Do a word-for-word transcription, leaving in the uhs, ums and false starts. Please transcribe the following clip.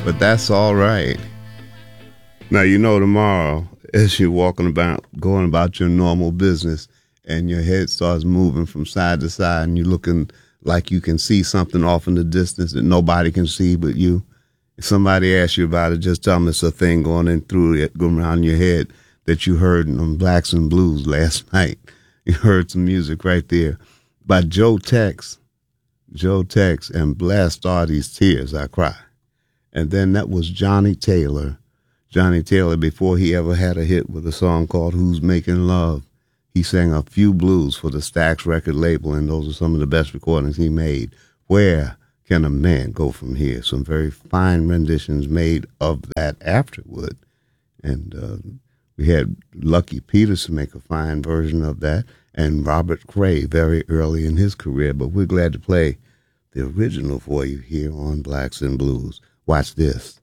But that's all right. Now, you know, tomorrow, as you're walking about, going about your normal business, and your head starts moving from side to side, and you're looking like you can see something off in the distance that nobody can see but you. If somebody asks you about it, just tell them it's a thing going in through it, going around your head that you heard on Blacks and Blues last night. You heard some music right there by Joe Tex. Joe Tex and Blast All These Tears I Cry. And then that was Johnny Taylor. Johnny Taylor, before he ever had a hit with a song called Who's Making Love, he sang a few blues for the Stax record label, and those are some of the best recordings he made. Where can a man go from here? Some very fine renditions made of that afterward. And uh, we had Lucky Peterson make a fine version of that, and Robert Cray very early in his career. But we're glad to play the original for you here on Blacks and Blues. Watch this.